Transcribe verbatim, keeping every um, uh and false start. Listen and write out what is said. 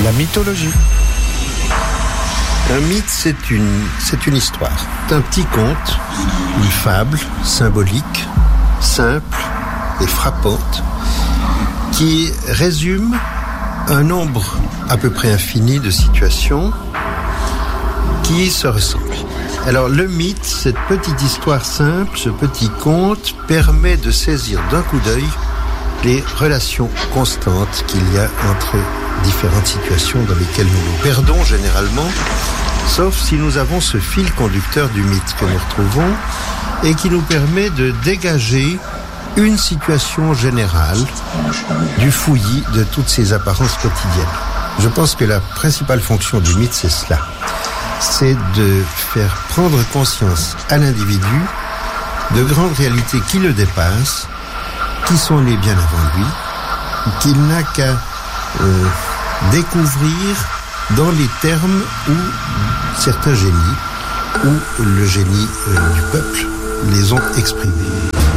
La mythologie. Un mythe, c'est une, c'est une histoire. C'est un petit conte, une fable symbolique, simple et frappante, qui résume un nombre à peu près infini de situations qui se ressemblent. Alors le mythe, cette petite histoire simple, ce petit conte, permet de saisir d'un coup d'œil les relations constantes qu'il y a entre différentes situations dans lesquelles nous nous perdons généralement, sauf si nous avons ce fil conducteur du mythe que nous retrouvons et qui nous permet de dégager une situation générale du fouillis de toutes ces apparences quotidiennes. Je pense que la principale fonction du mythe, c'est cela. C'est de faire prendre conscience à l'individu de grandes réalités qui le dépassent, qui sont nées bien avant lui, qu'il n'a qu'à euh, découvrir dans les termes où certains génies, ou le génie euh, du peuple, les ont exprimés.